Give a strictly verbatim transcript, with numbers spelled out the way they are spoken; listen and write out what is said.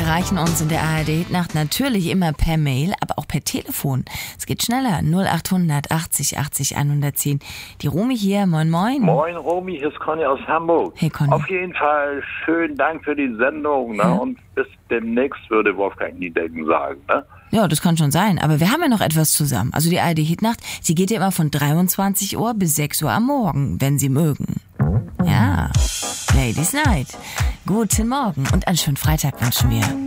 erreichen uns in der A R D-Nacht natürlich immer per Mail, aber auch per Telefon. Es geht schneller. null achthundert achtzig achtzig hundertzehn. Die Romy hier, moin moin. Moin Romy, hier ist Conny aus Hamburg. Hey Conny. Auf jeden Fall schönen Dank für die Sendung. Ne? Ja. Und bis demnächst, würde Wolfgang Niedecken sagen. Ne? Ja, das kann schon sein. Aber wir haben ja noch etwas zusammen. Also die A R D-Hitnacht, sie geht ja immer von dreiundzwanzig Uhr bis sechs Uhr am Morgen, wenn Sie mögen. Ja, Ladies Night. Guten Morgen und einen schönen Freitag wünschen wir.